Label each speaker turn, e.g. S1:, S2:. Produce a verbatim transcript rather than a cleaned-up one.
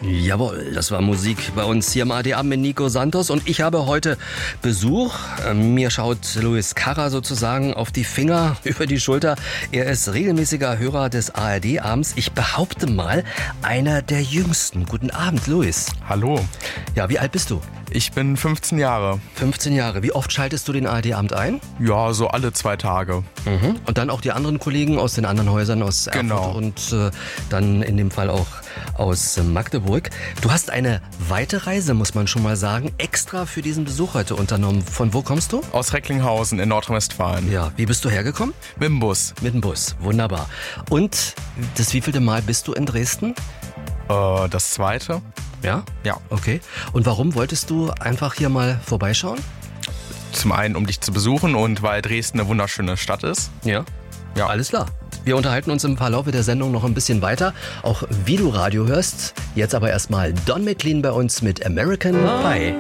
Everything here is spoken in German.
S1: Jawohl, das war Musik bei uns hier im A R D-Abend mit Nico Santos und ich habe heute Besuch. Mir schaut Luis Carra sozusagen auf die Finger über die Schulter. Er ist regelmäßiger Hörer des A R D-Abends. Ich behaupte mal, einer der jüngsten. Guten Abend, Luis.
S2: Hallo.
S1: Ja, wie alt bist du?
S2: Ich bin fünfzehn Jahre.
S1: fünfzehn Jahre. Wie oft schaltest du den A R D-Abend ein?
S2: Ja, so alle zwei Tage.
S1: Mhm. Und dann auch die anderen Kollegen aus den anderen Häusern aus Erfurt
S2: Genau.
S1: und äh, dann in dem Fall auch aus äh, Magdeburg. Du hast eine weite Reise, muss man schon mal sagen, extra für diesen Besuch heute unternommen. Von wo kommst du?
S2: Aus Recklinghausen in Nordrhein-Westfalen.
S1: Ja, wie bist du hergekommen?
S2: Mit dem Bus.
S1: Mit dem Bus, wunderbar. Und das wievielte Mal bist du in Dresden?
S2: Äh, das zweite?
S1: Ja?
S2: Ja.
S1: Okay. Und warum wolltest du einfach hier mal vorbeischauen?
S2: Zum einen, um dich zu besuchen und weil Dresden eine wunderschöne Stadt ist.
S1: Ja.
S2: Ja.
S1: Alles klar. Wir unterhalten uns im Verlauf der Sendung noch ein bisschen weiter, auch wie du Radio hörst. Jetzt aber erstmal Don McLean bei uns mit American Pie.